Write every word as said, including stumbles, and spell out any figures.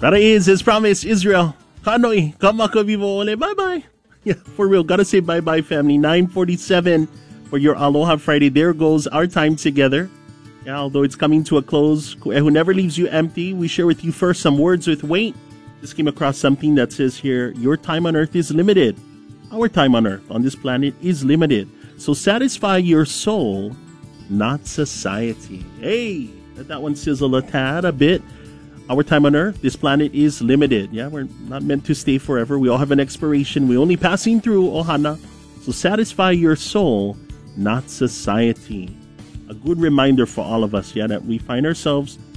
That is, as promised, Israel. Kanoy, kamakavivo ole. Bye-bye. Yeah, for real. Gotta say bye-bye, family. nine forty-seven for your Aloha Friday. There goes our time together. Yeah, although it's coming to a close, who never leaves you empty, we share with you first some words with weight. Just came across something that says here, your time on earth is limited. Our time on earth, on this planet, is limited. So satisfy your soul, not society. Hey, let that one sizzle a tad, a bit. Our time on earth, this planet is limited. Yeah, we're not meant to stay forever. We all have an expiration. We're only passing through, ohana. So satisfy your soul, not society. A good reminder for all of us, yeah, that we find ourselves